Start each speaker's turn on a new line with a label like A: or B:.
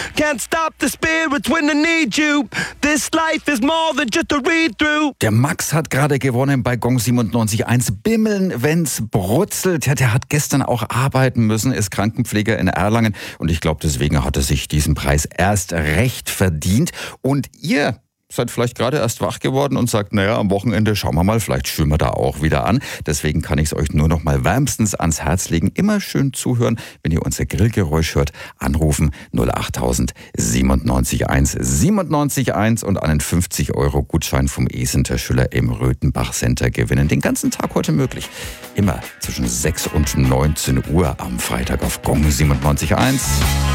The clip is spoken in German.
A: Can't stop the spirits when I need you. This life is more than just a read-through.
B: Der Max hat gerade gewonnen bei Gong 97.1. Bimmeln, wenn's brutzelt. Ja, der hat gestern auch arbeiten müssen, ist Krankenpfleger in Erlangen. Und ich glaube, deswegen hat er sich diesen Preis erst recht verdient. Und ihr seid vielleicht gerade erst wach geworden und sagt, naja, am Wochenende schauen wir mal, vielleicht schwimmen wir da auch wieder an. Deswegen kann ich es euch nur noch mal wärmstens ans Herz legen. Immer schön zuhören, wenn ihr unser Grillgeräusch hört. Anrufen 08000 97.1 97.1 und einen 50-Euro-Gutschein vom Esenter Schüller im Röthenbach Center gewinnen. Den ganzen Tag heute möglich. Immer zwischen 6 und 19 Uhr am Freitag auf Gong 97.1.